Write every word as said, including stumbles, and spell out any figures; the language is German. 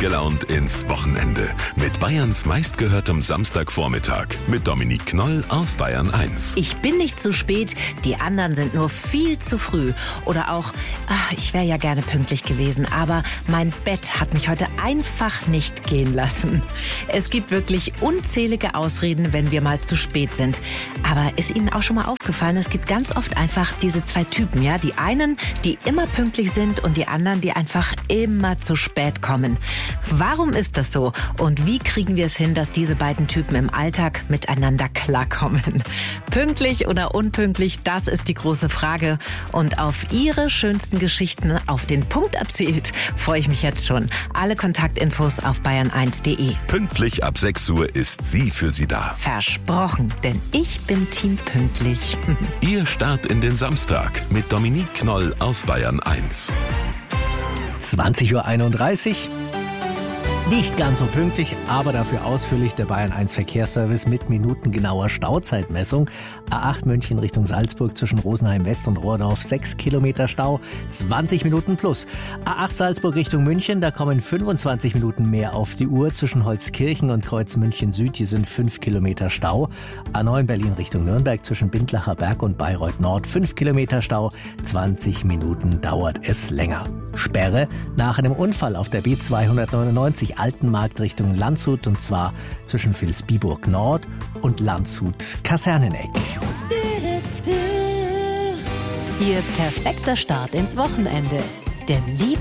gelaunt ins Wochenende mit Bayerns meistgehörtem Samstagvormittag mit Dominique Knoll auf Bayern eins. Ich bin nicht zu spät, die anderen sind nur viel zu früh. Oder auch, ach, ich wäre ja gerne pünktlich gewesen, aber mein Bett hat mich heute einfach nicht gehen lassen. Es gibt wirklich unzählige Ausreden, wenn wir mal zu spät sind. Aber ist Ihnen auch schon mal aufgefallen, es gibt ganz oft einfach diese zwei Typen, ja? Die einen, die immer pünktlich sind und die anderen, die einfach immer zu spät kommen. Warum ist das so? Und wie kriegen wir es hin, dass diese beiden Typen im Alltag miteinander klarkommen? Pünktlich oder unpünktlich, das ist die große Frage. Und auf Ihre schönsten Geschichten auf den Punkt erzählt, freue ich mich jetzt schon. Alle Kontaktinfos auf bayern eins punkt de. Pünktlich ab sechs Uhr ist sie für Sie da. Versprochen, denn ich bin Team pünktlich. Ihr Start in den Samstag mit Dominique Knoll auf Bayern eins. zwanzig Uhr einunddreißig. Nicht ganz so pünktlich, aber dafür ausführlich der Bayern eins Verkehrsservice mit minutengenauer Stauzeitmessung. A acht München Richtung Salzburg zwischen Rosenheim West und Rohrdorf, sechs Kilometer Stau, zwanzig Minuten plus. A acht Salzburg Richtung München, da kommen fünfundzwanzig Minuten mehr auf die Uhr. Zwischen Holzkirchen und Kreuz München Süd, hier sind fünf Kilometer Stau. A neun Berlin Richtung Nürnberg zwischen Bindlacher Berg und Bayreuth Nord, fünf Kilometer Stau, zwanzig Minuten dauert es länger. Sperre nach einem Unfall auf der B zweihundertneunundneunzig Altenmarkt Richtung Landshut, und zwar zwischen Vilsbiburg Nord und Landshut Kaserneneck. Ihr perfekter Start ins Wochenende. Der liebste